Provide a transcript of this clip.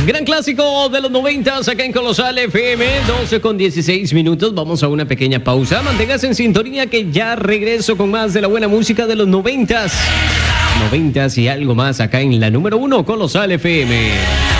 Gran clásico de los 90s acá en Colosal FM, 12:16. Vamos a una pequeña pausa. Manténgase en sintonía que ya regreso con más de la buena música de los 90s. 90s y algo más acá en la número 1, Colosal FM.